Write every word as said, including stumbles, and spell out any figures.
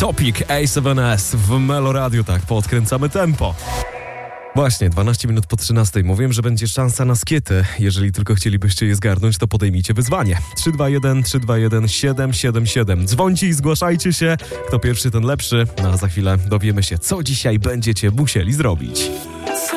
Topic, A siedem S w Meloradiu, tak, podkręcamy tempo. Właśnie, dwanaście minut po trzynastej. Mówiłem, że będzie szansa na skiety. Jeżeli tylko chcielibyście je zgarnąć, to podejmijcie wyzwanie. trzy dwa jeden, trzy dwa jeden, siedem siedem siedem. Dzwońcie i zgłaszajcie się. Kto pierwszy, ten lepszy. No a za chwilę dowiemy się, co dzisiaj będziecie musieli zrobić.